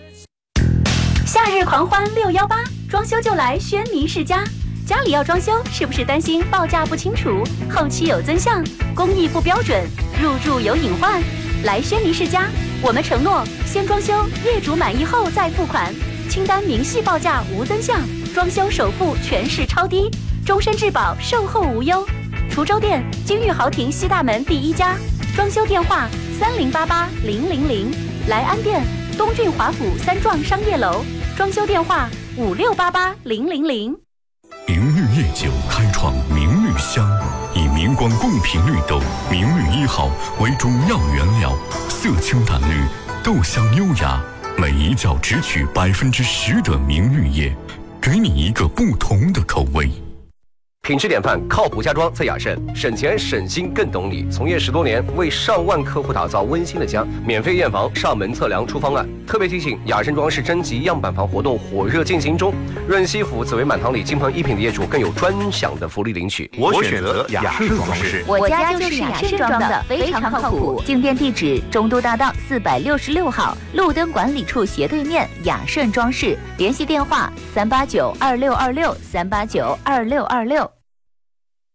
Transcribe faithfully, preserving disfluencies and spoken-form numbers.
夏日狂欢六一八，装修就来轩尼诗家。家里要装修，是不是担心报价不清楚、后期有增项、工艺不标准、入住有隐患？来轩尼诗家，我们承诺先装修，业主满意后再付款，清单明细报价无增项，装修首付全是超低，终身质保，售后无忧。滁州店金玉豪庭西大门第一家，装修电话三零八八零零零。莱安店东郡华府三幢商业楼，装修电话五六八八零零零。 明绿夜酒开创明绿香，以明光贡品绿豆明绿一号为主要原料，色清淡绿，豆香优雅，每一窖只取百分之十的明绿叶，给你一个不同的口味。 品质典范，靠谱家装在雅盛，省钱省心更懂你。从业十多年，为上万客户打造温馨的家，免费验房、上门测量出方案。特别提醒，雅盛装饰征集样板房活动火热进行中，润西府紫薇满堂里金鹏一品的业主更有专享的福利领取。 我选择雅盛装饰， 我家就是雅盛装的，非常靠谱。进店地址：中都大道四百六十六号，路灯管理处斜对面，雅盛装饰。联系电话：三八九二六二六三八九二六二六。